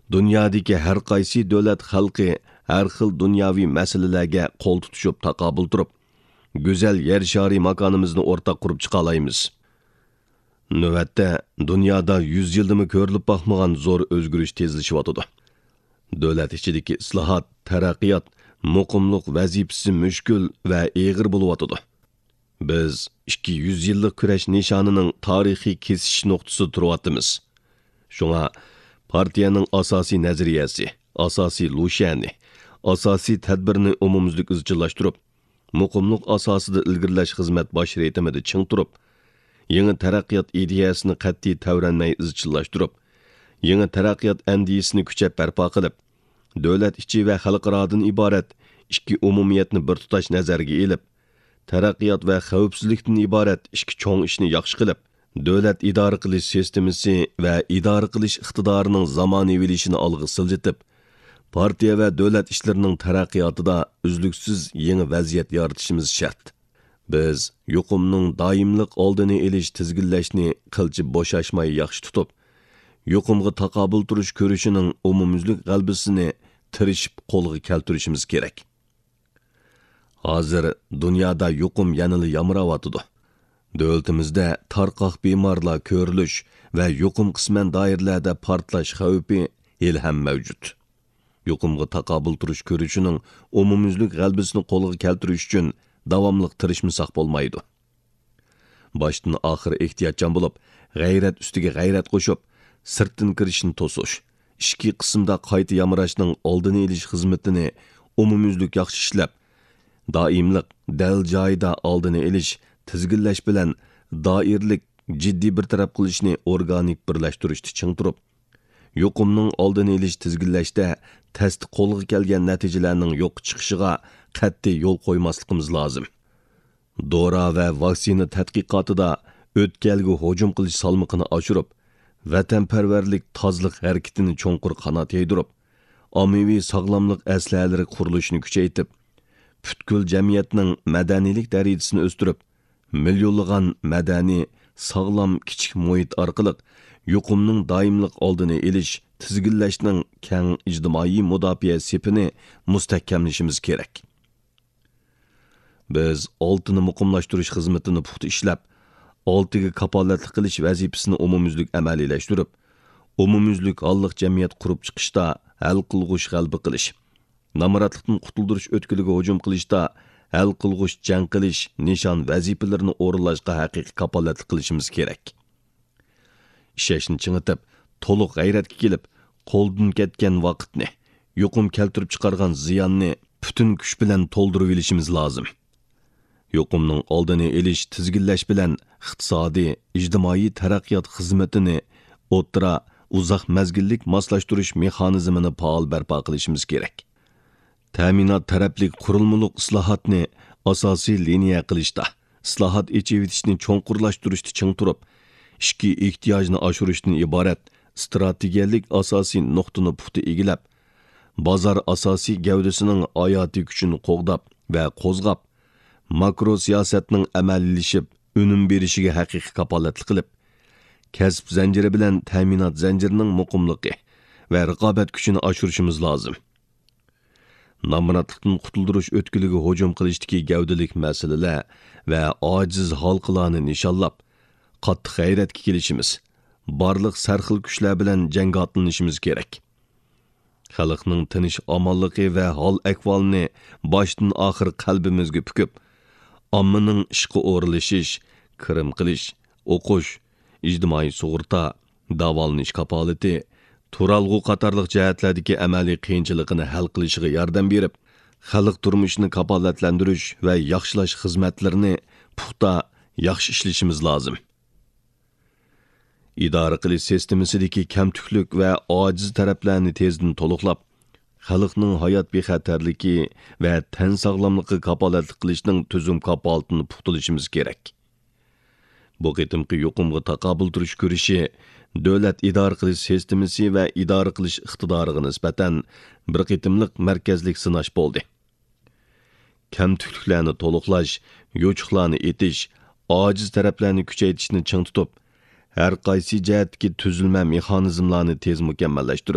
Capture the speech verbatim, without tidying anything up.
Dunyodagi har qaysi davlat xalqi har xil dunyoviy masalalarga qo'l tutishib taqobil turib, go'zal yer shari makonimizni o'rtaq qurib chiqa olamiz. Navbatda dunyoda yuz yildimi ko'rilib boqmagan zo'r o'zgarish tezlashyotdi. Davlat ichidagi islohot, taraqqiyot, muqimlik vazifasi mushkul va og'ir bo'lyotdi. Biz ikki yuz yillik kurash nishonining tarixiy kesish nuqtasida turyapmiz. Shunga partiyaning asosiy nazariyasi, asosiy lushani, asosiy tadbirni umumizlik izchillashtirib, muqimlik asosida ilgirlash xizmat bosh reytimida ching turib, yangi taraqqiyot ideyasini qat'iy tavranmay izchillashtirib, yangi taraqqiyot andisini kuchab barpo qilib, davlat ichi va xalqarodan iborat ikki umumiyatni bir tutash nazarga elib, taraqqiyot va xavfsizlikdan iborat ikki cho'ng ishni yaxshi qilib, davlat idora qilish sistemasi va idora qilish iqtidorining zamonaviylashini olg'a siljitib, partiya va davlat ishlarining taraqqiyotida uzluksiz yangi vaziyat yaratishimiz shart. Biz yuqumning doimliq oldini olish tizginlashni qilchi bo'shashmay yaxshi tutib, yuqumga taqobil turish ko'rishining umumyuzlik g'albisini tirishib qo'lga keltirishimiz kerak. Hozir dunyoda yuqum yanada yamrayotdi. Davlatimizda tarqoq bemorlar ko'rilish va yuqum qisman doiralarda portlash xavfi hali ham mavjud. Yuqumga taqobil turish ko'rishining umumyuzlik g'albisini qo'lga keltirish uchun davomli tirishmasak bo'lmaydi. Boshdan oxir ehtiyotchan bo'lib, g'ayrat ustiga g'ayrat qo'shib, sirtdan kirishni to'sish, ikki qismda qayta yamrashning oldini olish xizmatini umumyuzlik yaxshi ishlab, doimlik dal joyida oldini olish, tizginlash bilan doirlik jiddiy bir taraf qilishni organik birlashtirishni ching turib, yuqumning oldini olish tizginlashda tasdiq qo'lga kelgan natijalarning yo'q chiqishiga qat'iy yo'l qo'ymasligimiz lozim. Dora va vaksina tadqiqotida o'tkalga hujum qilish salmoqini oshirib, vatanparvarlik tozliq harakatini cho'nqur qanot yaydirib, ommaviy sog'lomlik aslahalari qurilishini kuchaytirib, butkul jamiyatning madaniylik darajasini o'stirib, millionlagan madaniy, sog'lom kichik muhit orqali yuqumning doimliq oldini olish, tizginlashning keng ijtimoiy mudofaa sepini mustahkamlashimiz kerak. Biz oltini muqimlashtirish xizmatini puxta ishlab, oltiga kapolatlik qilish vazifasini umumyuzlik amaliylashtirib, umumyuzlik holliq jamiyat qurib chiqishda hal qilg'ush g'alba qilish, namoratlikdan qutuldirish o'tkiliga hujum qilishda hal qilg'ush jang qilish nishon vazifalarini o'rinlashga haqiqiy kapolatlik qilishimiz kerak. Ishashni chingitib, to'liq g'ayratga kelib, qo'ldan ketgan vaqtni, yuqum keltirib chiqargan ziyonni butun kuch bilan to'ldirib olishimiz lozim. Yuqumning oldini olish, tizginlash bilan iqtisodiy, ijtimoiy taraqqiyot xizmatini o'tira, uzoq mazgillik moslashtirish mexanizmini faol barpo qilishimiz kerak. Ta'minot taraflik qurilmalik islohotni asosiy liniya qilishda, islohot echivitishni cho'nqurlashtirishni ching turib, ishki ehtiyojni oshirishdan iborat strategiyalik asosiy nuqtani puxta egilab, bozor asosiy gavdasining hayoti kuchini qo'g'dab va qo'zg'ab, makro siyosatning amallashib, unum berishiga haqiqiy kapolatlik qilib, kasb zanjiri bilan ta'minot zanjirining muqimligi va raqobat kuchini oshirishimiz lozim. Namoratlikdan qutuldirish o'tkiliga hujum qilishdagi gavdalik masalalar va ojiz xalqlarni nishonlab, qattiq g'ayratga kelishimiz, barliq sarxil kuchlar bilan jangga otlanishimiz kerak. Xalqning tinch omonligi va hol ahvolini boshdan oxir qalbimizga pukib, ommaning ishqa o'rilishish, kirim qilish, o'qish, ijtimoiy sug'urta, davolanish kapolati, turalg'u qatorliq jihatlardagi amaliy qiyinchiligini hal qilishiga yordam berib, xalq turmushini kapolatlantirish va yaxshilash xizmatlarini puxta yaxshi ishlashimiz lozim. Idora qilish sistemasidagi kamtuklik va ojiz taraflarni tezdan to'liqlab, xalqning hayot bexatarligi va tan sog'lomligi kapolatlik qilishning tuzum kapolatini puxtalashimiz kerak. Bu qitimqi yuqumga taqobil turish ko'rishi davlat idora qilish sistemasi va idora qilish iqtidoriga nisbatan bir qitimliq markazlik sinash bo'ldi. Kamtukliklarni to'liqlash, yo'chiqlarni etish, ojiz taraflarni kuchaytirishni ching tutib, har qaysi jihatdagi tuzilma mexanizmlarni tez mukammallashtirib,